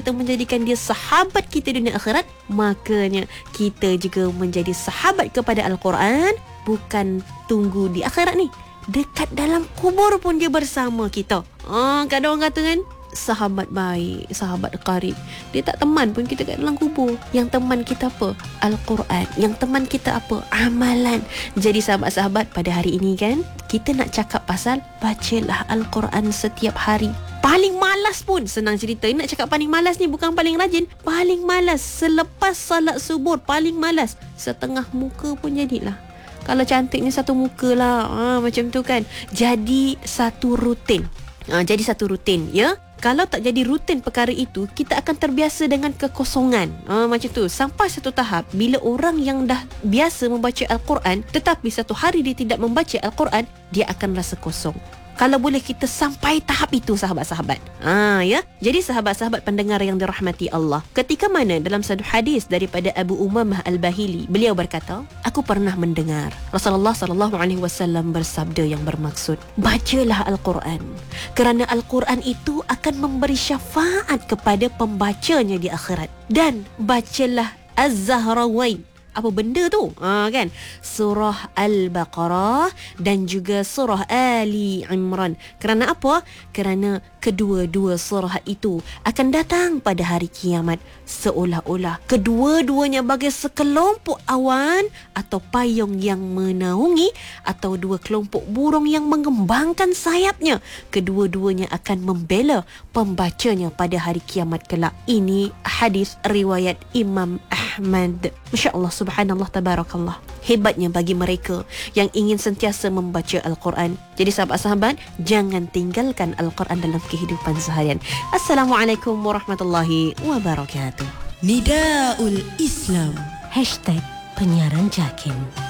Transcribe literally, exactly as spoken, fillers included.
kita menjadikan dia sahabat kita dunia akhirat, makanya kita juga menjadi sahabat kepada Al-Quran. Bukan tunggu di akhirat ni, dekat dalam kubur pun dia bersama kita. Ah, kan orang kata kan, sahabat baik, sahabat karib, dia tak teman pun kita kat dalam kubur. Yang teman kita apa? Al-Quran. Yang teman kita apa? Amalan. Jadi sahabat-sahabat, pada hari ini kan, kita nak cakap pasal bacalah Al-Quran setiap hari. Paling malas pun, senang cerita, nak cakap paling malas ni bukan paling rajin. Paling malas selepas salat subuh, paling malas setengah muka pun jadilah. Kalau cantik ni satu muka lah, ha, macam tu kan. Jadi satu rutin. Ha, jadi satu rutin, ya. Kalau tak jadi rutin perkara itu, kita akan terbiasa dengan kekosongan. Ha, macam tu. Sampai satu tahap, bila orang yang dah biasa membaca Al-Quran, tetapi satu hari dia tidak membaca Al-Quran, dia akan rasa kosong. Kalau boleh kita sampai tahap itu, sahabat-sahabat. Ha, ya. Jadi sahabat-sahabat pendengar yang dirahmati Allah, ketika mana dalam satu hadis daripada Abu Umamah Al-Bahili, beliau berkata, aku pernah mendengar Rasulullah sallallahu alaihi wasallam bersabda yang bermaksud, bacalah Al-Quran, kerana Al-Quran itu akan memberi syafaat kepada pembacanya di akhirat. Dan bacalah Az-Zahrawain. Apa benda tu? Ha, kan? Surah Al-Baqarah dan juga surah Ali Imran. Kerana apa? Kerana kedua-dua surah itu akan datang pada hari kiamat, seolah-olah kedua-duanya bagai sekelompok awan atau payung yang menaungi, atau dua kelompok burung yang mengembangkan sayapnya. Kedua-duanya akan membela pembacanya pada hari kiamat kelak. Ini hadis riwayat Imam Ahmad. Masya Allah, subhanallah, tabarakallah. Hebatnya bagi mereka yang ingin sentiasa membaca Al-Quran. Jadi sahabat-sahabat, jangan tinggalkan Al-Quran dalam kehidupan seharian. Assalamualaikum warahmatullahi wabarakatuh. Nidaul Islam, Hashtag Penyiaran Jakim.